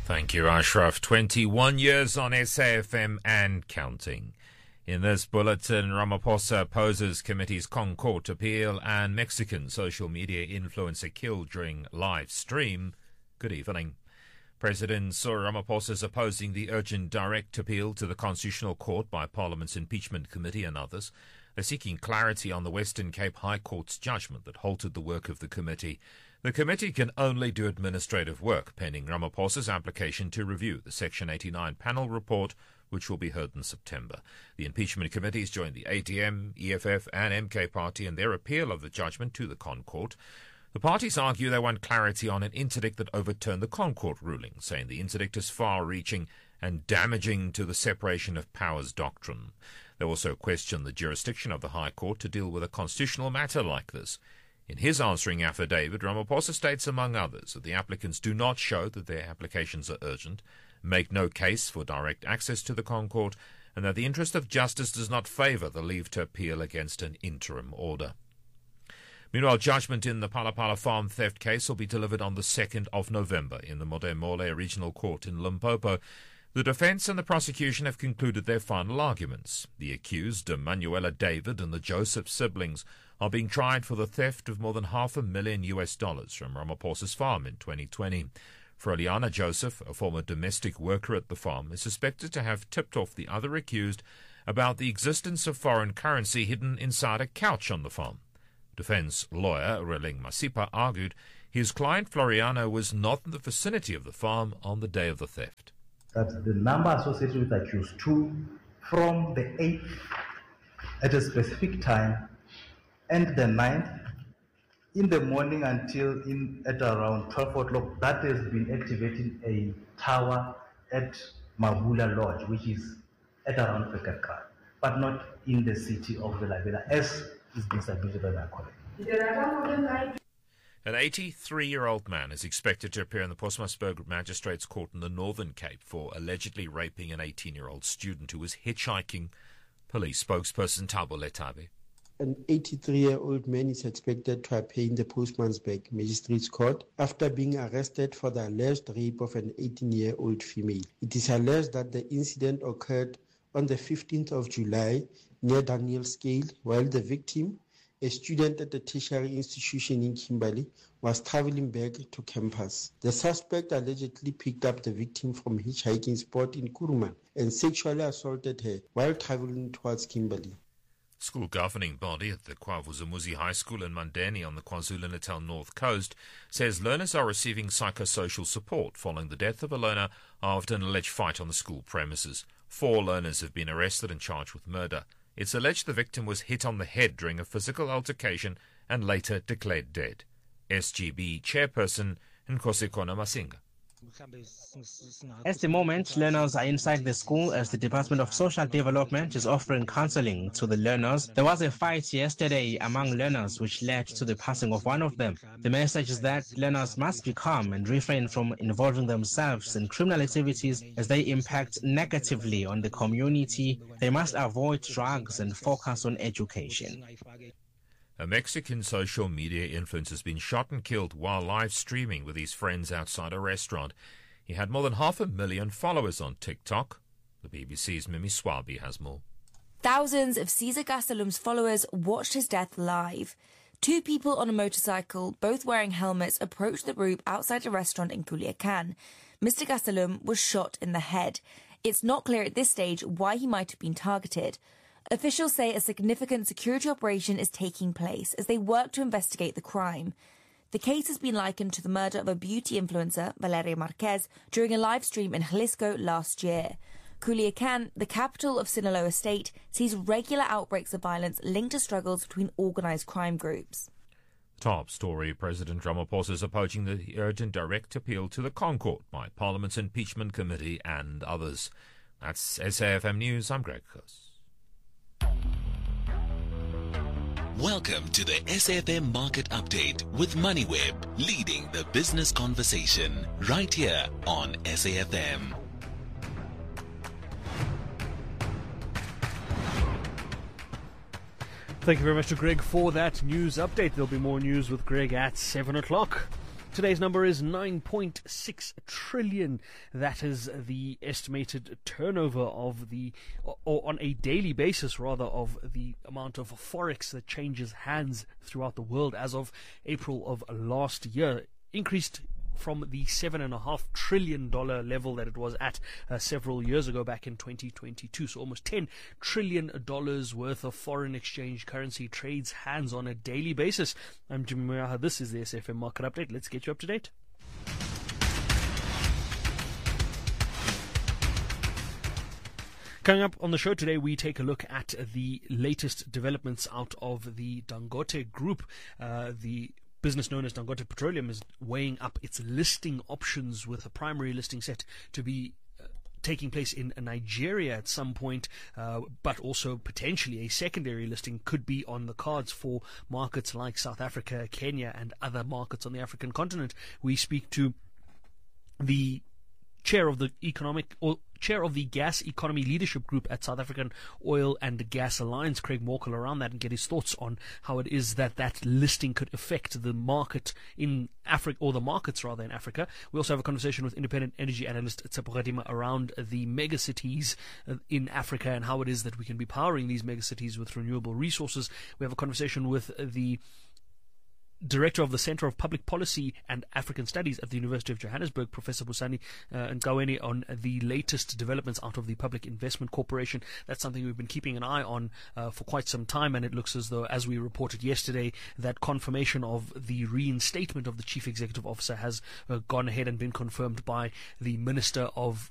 Thank you, Ashraf. 21 years on SAFM and counting. In this bulletin, Ramaphosa opposes committee's Concourt appeal and Mexican social media influencer killed during live stream. Good evening. President Cyril Ramaphosa is opposing the urgent direct appeal to the Constitutional Court by Parliament's Impeachment Committee and others. They're seeking clarity on the Western Cape High Court's judgment that halted the work of the committee. The committee can only do administrative work, pending Ramaphosa's application to review the Section 89 panel report, which will be heard in September. The impeachment committees joined the ADM, EFF and MK Party in their appeal of the judgment to the ConCourt. The parties argue they want clarity on an interdict that overturned the ConCourt ruling, saying the interdict is far-reaching and damaging to the separation of powers doctrine. They also question the jurisdiction of the High Court to deal with a constitutional matter like this. In his answering affidavit, Ramaphosa states, among others, that the applicants do not show that their applications are urgent, make no case for direct access to the ConCourt, and that the interest of justice does not favour the leave to appeal against an interim order. Meanwhile, judgment in the Palapala farm theft case will be delivered on the 2nd of November in the Modemole Regional Court in Limpopo. The defence and the prosecution have concluded their final arguments. The accused, Manuela David and the Joseph siblings, are being tried for the theft of more than $500,000 from Ramaphosa's farm in 2020. Froliana Joseph, a former domestic worker at the farm, is suspected to have tipped off the other accused about the existence of foreign currency hidden inside a couch on the farm. Defence lawyer Releng Masipa argued his client Floriana was not in the vicinity of the farm on the day of the theft. That the number associated with accused 2 from the 8th at a specific time and the 9th in the morning until at around 12 o'clock, that has been activating a tower at Mabula Lodge, which is at around Pekakra, but not in the city of the Labela, as is being submitted by my colleague. An 83-year-old man is expected to appear in the Postmasburg Magistrates Court in the Northern Cape for allegedly raping an 18-year-old student who was hitchhiking. Police spokesperson Thabo Letabe. An 83-year-old man is expected to appear in the Postmasburg Magistrates Court after being arrested for the alleged rape of an 18-year-old female. It is alleged that the incident occurred on the 15th of July near Daniel Scale, while the victim, a student at a tertiary institution in Kimberley, was traveling back to campus. The suspect allegedly picked up the victim from hitchhiking spot in Kuruman and sexually assaulted her while traveling towards Kimberley. School governing body at the KwaVuzumezi High School in Mandeni on the KwaZulu-Natal North Coast says learners are receiving psychosocial support following the death of a learner after an alleged fight on the school premises. 4 learners have been arrested and charged with murder. It's alleged the victim was hit on the head during a physical altercation and later declared dead. SGB chairperson Nkosikona Masinga. At the moment, learners are inside the school as the Department of Social Development is offering counseling to the learners. There was a fight yesterday among learners which led to the passing of one of them. The message is that learners must be calm and refrain from involving themselves in criminal activities as they impact negatively on the community. They must avoid drugs and focus on education. A Mexican social media influencer has been shot and killed while live streaming with his friends outside a restaurant. He had more than 500,000 followers on TikTok. The BBC's Mimi Swabi has more. Thousands of Caesar Gastelum's followers watched his death live. 2 people on a motorcycle, both wearing helmets, approached the group outside a restaurant in Culiacan. Mr. Gastelum was shot in the head. It's not clear at this stage why he might have been targeted. Officials say a significant security operation is taking place as they work to investigate the crime. The case has been likened to the murder of a beauty influencer, Valeria Marquez, during a live stream in Jalisco last year. Culiacan, the capital of Sinaloa State, sees regular outbreaks of violence linked to struggles between organised crime groups. Top story, President Ramaphosa is opposing the urgent direct appeal to the ConCourt by Parliament's Impeachment Committee and others. That's SAFM News, I'm Greg Kuss. Welcome to the SAFM Market Update with MoneyWeb, leading the business conversation right here on SAFM. Thank you very much to Greg for that news update. There'll be more news with Greg at 7 o'clock. Today's number is 9.6 trillion. That is the estimated turnover of or on a daily basis rather, of the amount of forex that changes hands throughout the world as of April of last year. Increased from the $7.5 trillion level that it was at several years ago, back in 2022. So almost $10 trillion worth of foreign exchange currency trades hands on a daily basis. I'm Jimmy Moyaha. This is the SFM Market Update. Let's get you up to date. Coming up on the show today, we take a look at the latest developments out of the Dangote Group. The business known as Dangote Petroleum is weighing up its listing options, with a primary listing set to be taking place in Nigeria at some point, but also potentially a secondary listing could be on the cards for markets like South Africa, Kenya, and other markets on the African continent. We speak to the chair of the Gas Economy Leadership Group at South African Oil and Gas Alliance, Craig Morkel, around that, and get his thoughts on how it is that listing could affect the market in Africa, or the markets rather, in Africa. We also have a conversation with independent energy analyst Tshepo Radima around the megacities in Africa and how it is that we can be powering these megacities with renewable resources. We have a conversation with the Director of the Centre of Public Policy and African Studies at the University of Johannesburg, Professor Busani Nkaweni, on the latest developments out of the Public Investment Corporation. That's something we've been keeping an eye on for quite some time, and it looks as though, as we reported yesterday, that confirmation of the reinstatement of the Chief Executive Officer has gone ahead and been confirmed by the Minister of